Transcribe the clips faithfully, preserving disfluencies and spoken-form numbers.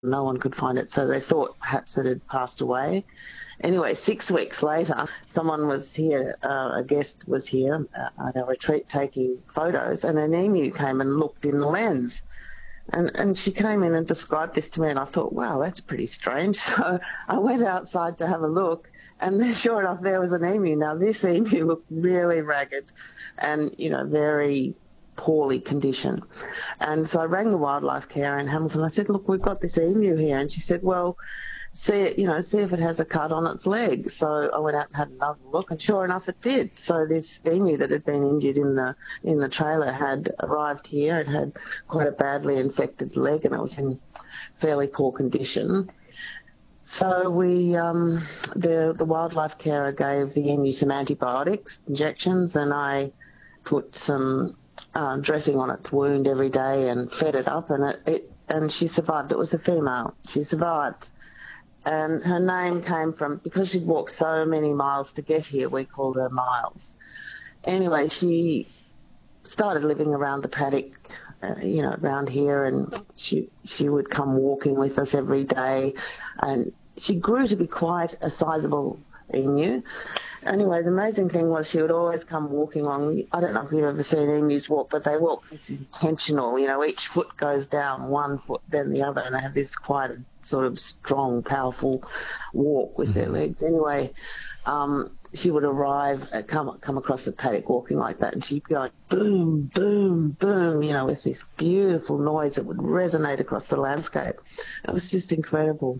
No one could find it, so they thought perhaps it had passed away. Anyway, six weeks later, someone was here, uh, a guest was here uh, at a retreat taking photos, and an emu came and looked in the lens. And, and she came in and described this to me, and I thought, wow, that's pretty strange. So I went outside to have a look, and then sure enough, there was an emu. Now, this emu looked really ragged and, you know, very poorly conditioned. And so I rang the wildlife care in Hamilton. I said, look, we've got this emu here. And she said, well, see it, you know, see if it has a cut on its leg. So I went out and had another look, and sure enough, it did. So this emu that had been injured in the in the trailer had arrived here. It had quite a badly infected leg, and it was in fairly poor condition. So we, um, the the wildlife carer gave the emu some antibiotics injections, and I put some um, dressing on its wound every day and fed it up, and it, it and she survived. It was a female. She survived. And her name came from, because she'd walked so many miles to get here, we called her Miles. Anyway, she started living around the paddock, uh, you know, around here, and she she would come walking with us every day. And she grew to be quite a sizable emu. Anyway, the amazing thing was she would always come walking along. I don't know if you've ever seen emus walk, but they walk, it's intentional. You know, each foot goes down one foot, then the other, and they have this quite a sort of strong, powerful walk with their legs. Anyway, um, she would arrive, uh, come come across the paddock walking like that, and she'd be like, boom, boom, boom, you know, with this beautiful noise that would resonate across the landscape. It was just incredible.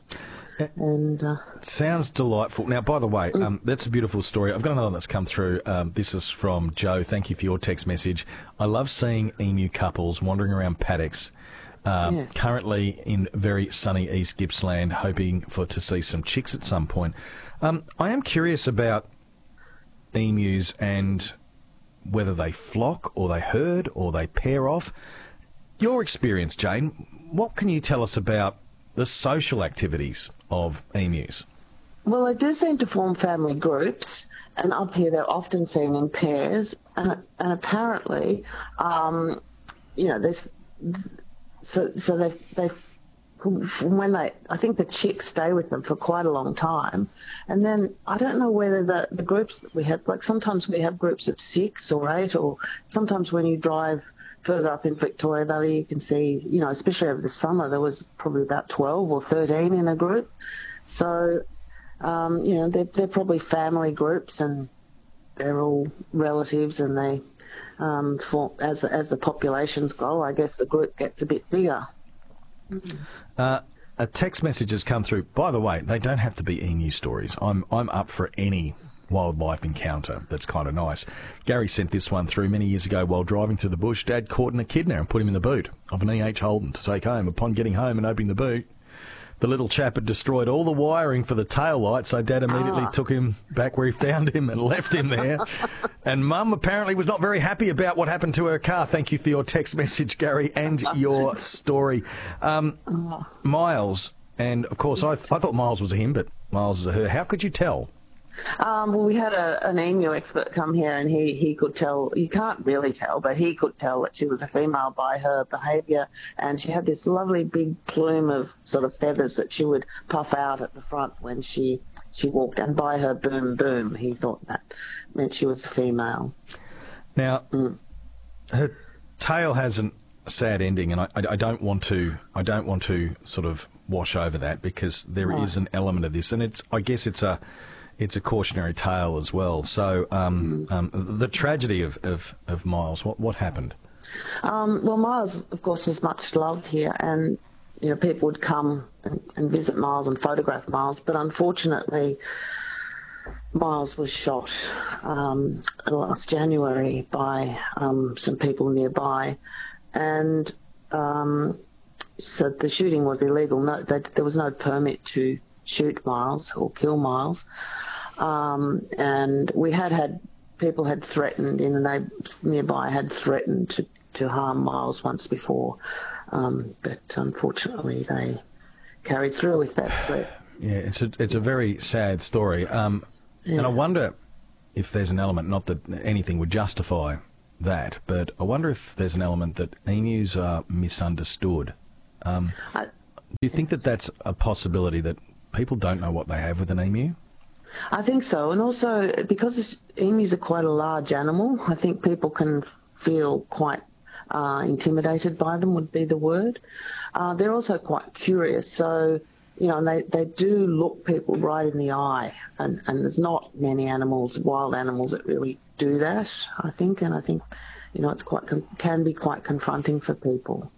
And uh, sounds delightful. Now, by the way, mm. um, that's a beautiful story. I've got another one that's come through. Um, this is from Joe. Thank you for your text message. I love seeing emu couples wandering around paddocks. Um, yes. Currently in very sunny East Gippsland, hoping for to see some chicks at some point. Um, I am curious about emus and whether they flock or they herd or they pair off. Your experience, Jane, what can you tell us about the social activities of emus? Well, they do seem to form family groups, and up here they're often seen in pairs, and and apparently, um, you know, there's so so they they from when they I think the chicks stay with them for quite a long time, and then I don't know whether the the groups that we have, like sometimes we have groups of six or eight, or sometimes when you drive further up in Victoria Valley, you can see, you know, especially over the summer, there was probably about twelve or thirteen in a group. So, um, you know, they're, they're probably family groups, and they're all relatives, and they, um, for, as, as the populations grow, I guess the group gets a bit bigger. Uh, a text message has come through. By the way, they don't have to be emu stories. I'm, I'm up for any wildlife encounter. That's kind of nice. Gary sent this one through many years ago while driving through the bush. Dad caught an echidna and put him in the boot of an E H Holden to take home. Upon getting home and opening the boot, the little chap had destroyed all the wiring for the tail light, so Dad immediately ah. took him back where he found him and left him there. And Mum apparently was not very happy about what happened to her car. Thank you for your text message, Gary, and your story. Um, Miles, and of course I, I thought Miles was a him, but Miles is a her. How could you tell? Um, well, we had a, an emu expert come here, and he, he could tell, you can't really tell, but he could tell that she was a female by her behaviour, and she had this lovely big plume of sort of feathers that she would puff out at the front when she, she walked, and by her boom boom, he thought that meant she was a female. Now, mm. her tail has an, a sad ending, and I, I, I don't want to I don't want to sort of wash over that, because there right. is an element of this, and it's I guess it's a It's a cautionary tale as well. So um, mm. um, the tragedy of, of, of Miles, what what happened? Um, well, Miles, of course, was much loved here, and you know, people would come and, and visit Miles and photograph Miles, but unfortunately, Miles was shot um, last January by um, some people nearby, and um, so the shooting was illegal. No, they, there was no permit to shoot Miles or kill Miles. Um, and we had had, people had threatened, in the neighbours nearby had threatened to, to harm Miles once before, um, but unfortunately they carried through with that threat. Yeah, it's a, it's a very sad story. Um, yeah. And I wonder if there's an element, not that anything would justify that, but I wonder if there's an element that emus are misunderstood. Um, I, Do you think that that's a possibility, that people don't know what they have with an emu? I think so, and also because this, emus are quite a large animal, I think people can feel quite uh, intimidated by them, would be the word. Uh, they're also quite curious, so, you know, and they, they do look people right in the eye, and, and there's not many animals, wild animals, that really do that, I think, and I think, you know, it's quite can be quite confronting for people.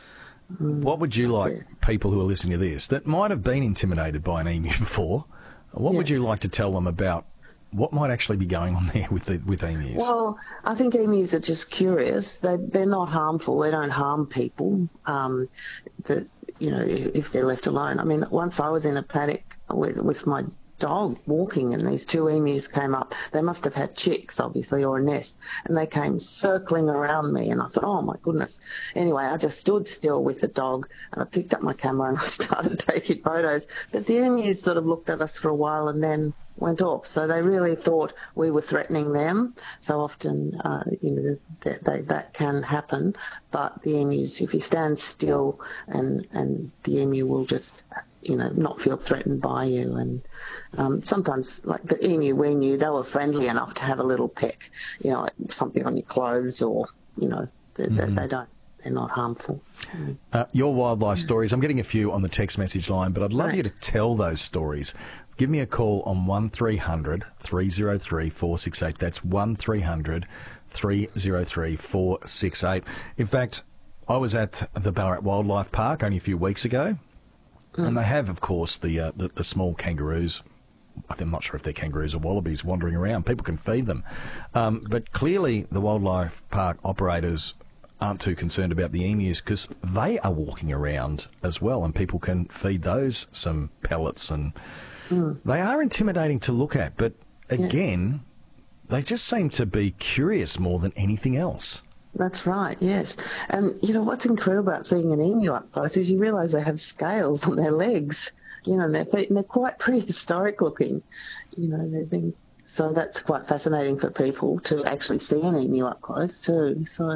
What would you like yeah. people who are listening to this that might have been intimidated by an emu before, what yeah. would you like to tell them about what might actually be going on there with the, with emus? Well, I think emus are just curious. They, they're not harmful. They don't harm people, um, that, you know, if they're left alone. I mean, once I was in a paddock with, with my dog walking, and these two emus came up. They must have had chicks, obviously, or a nest, and they came circling around me, and I thought, oh my goodness. Anyway, I just stood still with the dog, and I picked up my camera and I started taking photos, but the emus sort of looked at us for a while and then went off. So they really thought we were threatening them. So often, uh, you know, that, they, that can happen, but the emus, if you stand still, and, and the emu will just, you know, not feel threatened by you. And um, sometimes, like the emu we knew, they were friendly enough to have a little peck, you know, like something on your clothes, or, you know, they, mm-hmm. they, they don't, they're not harmful. Uh, your wildlife stories, I'm getting a few on the text message line, but I'd love right. you to tell those stories. Give me a call on one three hundred, three oh three, four six eight. That's one three hundred, three oh three, four six eight. In fact, I was at the Ballarat Wildlife Park only a few weeks ago, mm. and they have, of course, the, uh, the the small kangaroos. I'm not sure if they're kangaroos or wallabies wandering around. People can feed them. Um, but clearly the wildlife park operators aren't too concerned about the emus, because they are walking around as well, and people can feed those some pellets, and mm. they are intimidating to look at. But again, yeah. they just seem to be curious more than anything else. That's right, yes. And, you know, what's incredible about seeing an emu up close is you realise they have scales on their legs, you know, and their feet, and they're quite prehistoric looking. You know, they've been, so that's quite fascinating for people to actually see an emu up close too. So,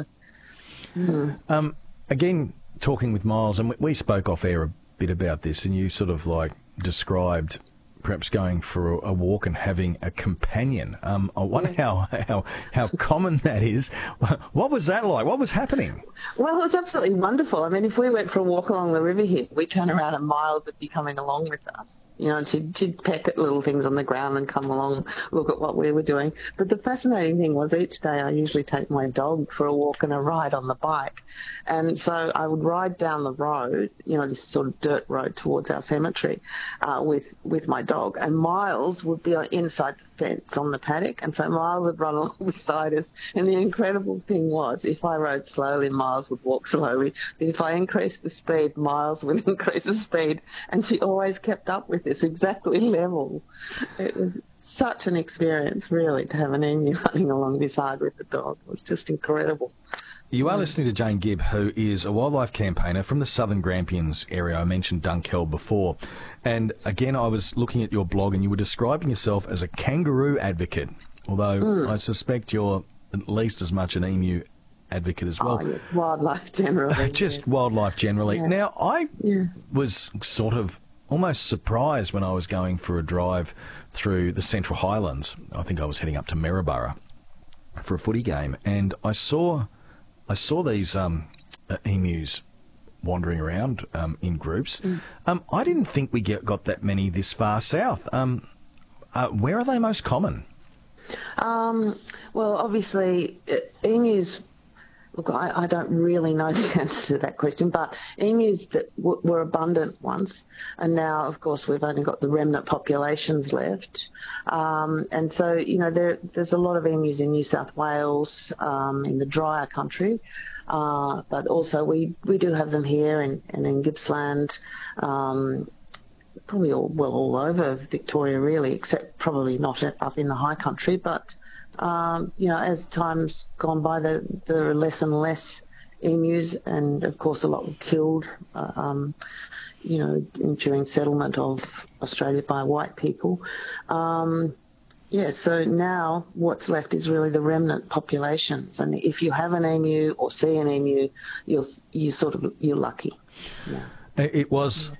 mm. um, again, talking with Miles, and we spoke off air a bit about this, and you sort of like described perhaps going for a, a walk and having a companion. Um, I wonder yeah. how, how how common that is. What was that like? What was happening? Well, it was absolutely wonderful. I mean, if we went for a walk along the river here, we'd turn around and Miles would be coming along with us. You know, and she'd, she'd peck at little things on the ground and come along, look at what we were doing. But the fascinating thing was each day I usually take my dog for a walk and a ride on the bike. And so I would ride down the road, you know, this sort of dirt road towards our cemetery, uh, with, with my dog. And Miles would be inside the fence on the paddock. And so Miles would run along beside us. And the incredible thing was, if I rode slowly, Miles would walk slowly. But if I increased the speed, Miles would increase the speed. And she always kept up with it's exactly level. It was such an experience, really, to have an emu running along beside with the dog. It was just incredible. You are listening to Jane Gibb, who is a wildlife campaigner from the Southern Grampians area. I mentioned Dunkeld before. And again, I was looking at your blog, and you were describing yourself as a kangaroo advocate, although mm. I suspect you're at least as much an emu advocate as well. Oh, yes, wildlife generally. Just yes. wildlife generally. Yeah. Now, I yeah. was sort of almost surprised when I was going for a drive through the Central Highlands. I think I was heading up to Maryborough for a footy game, and I saw I saw these um, uh, emus wandering around um, in groups. Mm. Um, I didn't think we get, got that many this far south. Um, uh, where are they most common? Um, well, obviously, uh, emus. Look, I, I don't really know the answer to that question, but emus that w- were abundant once, and now, of course, we've only got the remnant populations left. Um, and so, you know, there, there's a lot of emus in New South Wales, um, in the drier country, uh, but also we, we do have them here and in, in Gippsland, um, probably all, well, all over Victoria, really, except probably not up in the high country, but... Um, you know, as time's gone by, there, there are less and less emus, and of course a lot were killed, uh, um, you know, in, during settlement of Australia by white people. Um, yeah, so now what's left is really the remnant populations, and if you have an emu or see an emu, you're you sort of you're lucky. Yeah. It was